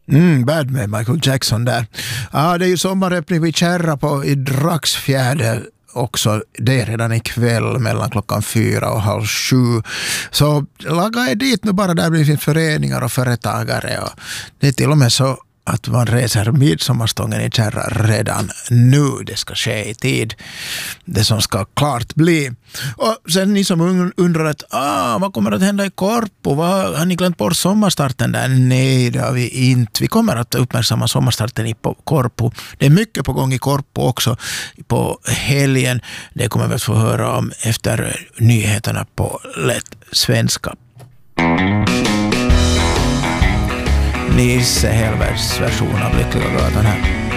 Bad med Michael Jackson där. Ja, det är ju sommaröppning vid Kärra i Dragsfjärde också. Det är redan ikväll mellan klockan 4 och halv 7. Så laga er dit nu bara, där blir föreningar och företagare. Och det är till och med så att man reser midsommarstången i Kärra redan nu. Det ska ske i tid. Det som ska klart bli. Och sen ni som undrar att vad kommer att hända i Korpo? Har ni glömt bort sommarstarten där? Nej, det har vi inte. Vi kommer att uppmärksamma sommarstarten i Korpo. Det är mycket på gång i Korpo också på helgen. Det kommer vi att få höra om efter nyheterna på lätt svenska. Nisse Helbergs version av Lyckliga gatan här.